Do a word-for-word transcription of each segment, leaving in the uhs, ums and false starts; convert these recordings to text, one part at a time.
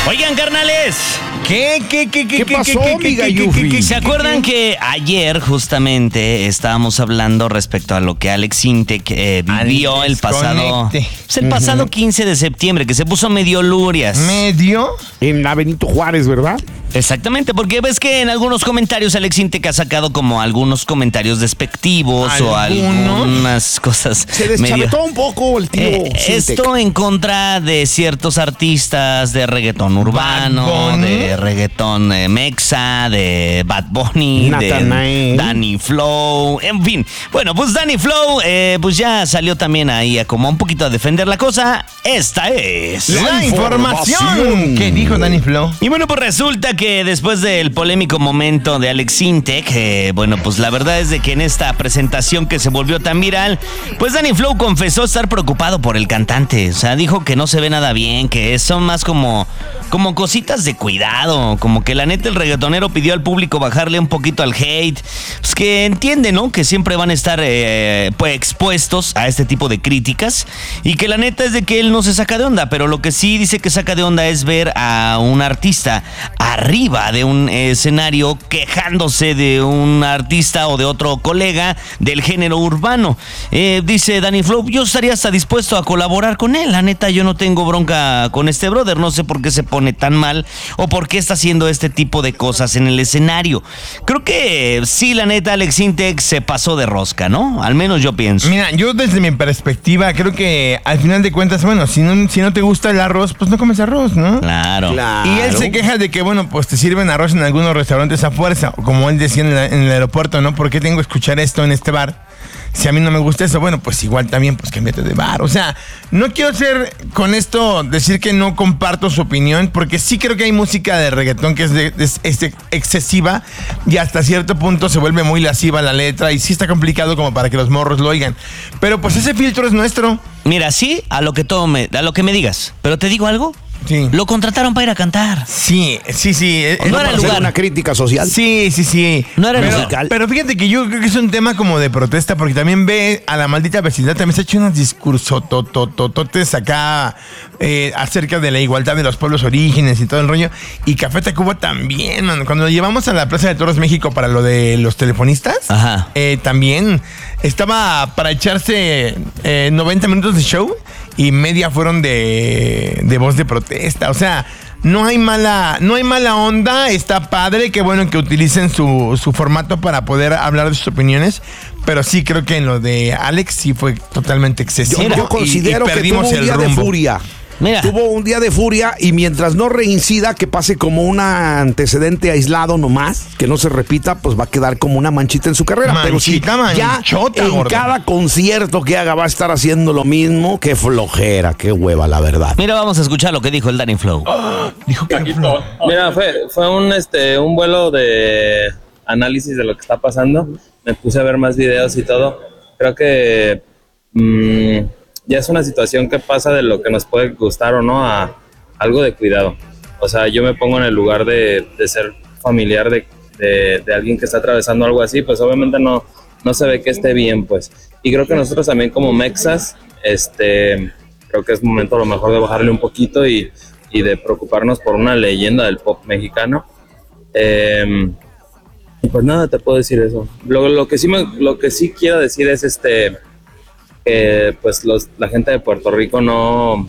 Oigan, carnales. ¿Qué? ¿Qué, qué, qué, ¿Qué qué, pasó, qué, mi qué, Gayufi? qué, qué, ¿Se acuerdan que ayer justamente estábamos hablando respecto a lo que Alex Intec eh, vivió Al el pasado, desconecte. pues el pasado quince de septiembre, que se puso medio lurias? ¿Medio? En la Benito Juárez, ¿verdad? Exactamente, porque ves que en algunos comentarios Alex Intec ha sacado como algunos comentarios despectivos o ¿Algunos? algunas cosas Se medio... deschavetó un poco el tío Eh, Sintec. esto en contra de ciertos artistas de reggaetón urbano, Bad Bunny. de reggaetón eh, mexa, de Bad Bunny, Natanael. de Danny Flow, en fin. Bueno, pues Danny Flow eh, pues ya salió también ahí a como un poquito a defender la cosa. Esta es... La, La información. información. ¿Qué dijo Danny Flow? Y bueno, pues resulta que después del polémico momento de Alex Intec, eh, bueno, pues la verdad es de que en esta presentación que se volvió tan viral, pues Danny Flow confesó estar preocupado por el cantante. O sea, dijo que no se ve nada bien, que son más como, como cositas de cuidado, como que la neta el reggaetonero pidió al público bajarle un poquito al hate, pues que entiende, ¿no? Que siempre van a estar eh, pues expuestos a este tipo de críticas y que la neta es de que él no se saca de onda, pero lo que sí dice que saca de onda es ver a un artista arriba de un escenario quejándose de un artista o de otro colega del género urbano. Eh, dice Danny Flow, yo estaría hasta dispuesto a colaborar con él, la neta yo no tengo bronca con este brother, no sé por qué se pone tan mal o por qué está haciendo este tipo de cosas en el escenario. Creo que sí, la neta Alex Intec se pasó de rosca, ¿no? Al menos yo pienso. Mira, yo desde mi perspectiva creo que al final de cuentas, bueno, si no, si no te gusta el arroz, pues no comes arroz, ¿no? Claro. Claro. Y él se queja de que, bueno, pues te sirven arroz en algunos restaurantes a fuerza, o como él decía en, la- en el aeropuerto, ¿no? ¿Por qué tengo que escuchar esto en este bar? Si a mí no me gusta eso, bueno, pues igual también, pues cámbiate de bar. O sea, no quiero ser con esto decir que no comparto su opinión, porque sí creo que hay música de reggaetón que es, de- es- es de- excesiva y hasta cierto punto se vuelve muy lasciva la letra y sí está complicado como para que los morros lo oigan. Pero pues ese filtro es nuestro. Mira, sí, a lo que todo me, a lo que me digas, pero te digo algo, Sí. lo contrataron para ir a cantar. Sí, sí, sí. eh, No eh, era Para el hacer lugar. una crítica social. Sí, sí, sí. No era pero, musical. pero fíjate que yo creo que es un tema como de protesta, porque también ve a la maldita vecindad, también se ha hecho unos discursos tototototes acá eh, acerca de la igualdad de los pueblos orígenes y todo el rollo. Y Café Tacuba también, man. Cuando lo llevamos a la Plaza de Toros México para lo de los telefonistas, Ajá. eh, también estaba para echarse eh, noventa minutos de show y media fueron de, de voz de protesta. O sea, no hay mala, no hay mala onda, está padre, qué bueno que utilicen su, su formato para poder hablar de sus opiniones, pero sí creo que en lo de Alex sí fue totalmente Yo, excesivo. yo y- y considero que tuvo perdimos un el día de rumbo. furia. Mira. Tuvo un día de furia y mientras no reincida, que pase como un antecedente aislado nomás, que no se repita, pues va a quedar como una manchita en su carrera. Pero si Manchita, ya manchota, en gordo. cada concierto que haga va a estar haciendo lo mismo, qué flojera, qué hueva, la verdad. Mira, vamos a escuchar lo que dijo el Danny Flow. Dijo que Mira, fue, fue un, este, un vuelo de análisis de lo que está pasando. Me puse a ver más videos y todo. Creo que mmm, ya es una situación que pasa de lo que nos puede gustar o no a algo de cuidado. O sea, yo me pongo en el lugar de, de ser familiar de, de, de alguien que está atravesando algo así, pues obviamente no, no se ve que esté bien, pues. Y creo que nosotros también como mexas, este, creo que es momento a lo mejor de bajarle un poquito y, y de preocuparnos por una leyenda del pop mexicano. Eh, y pues nada, te puedo decir eso. Lo, lo, que, sí me, lo que sí quiero decir es este que pues los, la gente de Puerto Rico no,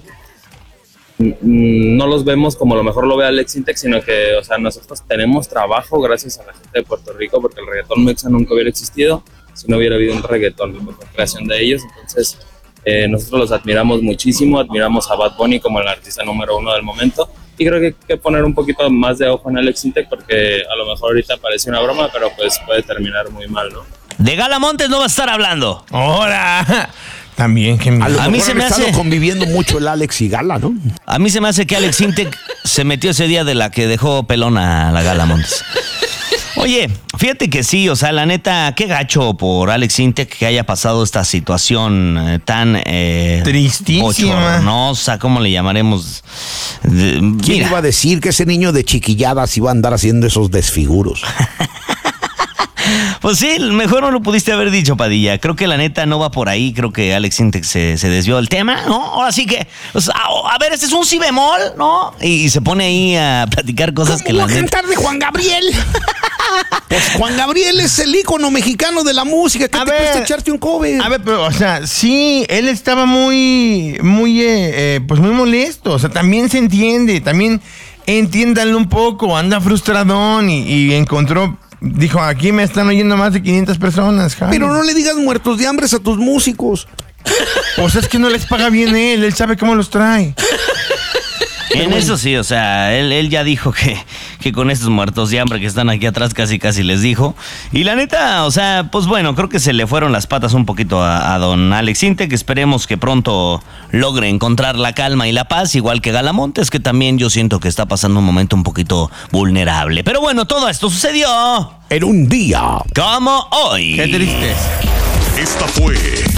no los vemos como a lo mejor lo ve Alex Intec, sino que, o sea, nosotros tenemos trabajo gracias a la gente de Puerto Rico, porque el reggaetón mexa nunca hubiera existido si no hubiera habido un reggaetón, la creación de ellos. Entonces, eh, nosotros los admiramos muchísimo, admiramos a Bad Bunny como el artista número uno del momento, y creo que hay que poner un poquito más de ojo en Alex Intec, porque a lo mejor ahorita parece una broma, pero pues puede terminar muy mal, ¿no? De Gala Montes no va a estar hablando. ¡Ahora! También, que A, lo A mí mejor se han me estado hace- conviviendo mucho el Alex y Gala, ¿no? A mí se me hace que Alex Intec se metió ese día de la que dejó pelón a la Gala Montes. Oye, fíjate que sí, o sea, la neta, qué gacho por Alex Intec que haya pasado esta situación eh, tan eh, Tristísima. bochornosa, ¿cómo le llamaremos? De- ¿Quién mira, iba a decir que ese niño de chiquilladas iba a andar haciendo esos desfiguros? Pues sí, mejor no lo pudiste haber dicho, Padilla. Creo que la neta no va por ahí. Creo que Alex Sintek se, se desvió del tema, ¿no? Así que, pues, a, a ver, este es un si bemol, ¿no? Y, y se pone ahí a platicar cosas ¿Cómo que la voy a neta... cantar de Juan Gabriel? Pues Juan Gabriel es el ícono mexicano de la música. ¿Qué A te ver, cuesta echarte un cover? A ver, pero, o sea, sí, él estaba muy, muy, eh, eh, pues muy molesto. O sea, también se entiende, también entiéndanlo un poco. Anda frustradón y, y encontró, dijo, aquí me están oyendo más de quinientas personas, Javi. Pero no le digas muertos de hambre a tus músicos. O sea, es que no les paga bien él, él sabe cómo los trae. En eso sí, o sea, él, él ya dijo que, que con estos muertos de hambre que están aquí atrás casi casi les dijo. Y la neta, o sea, pues bueno, creo que se le fueron las patas un poquito a, a don Alex Sintek, que esperemos que pronto logre encontrar la calma y la paz, igual que Galamontes, que también yo siento que está pasando un momento un poquito vulnerable. Pero bueno, todo esto sucedió En un día. como hoy. Qué triste. Esta fue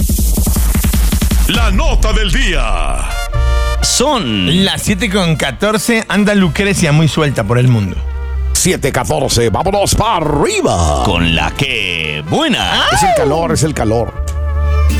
la nota del día. Son Las siete con catorce, anda Lucrecia muy suelta por el mundo. siete catorce, vámonos para arriba. con la que buena. Es el calor, es el calor.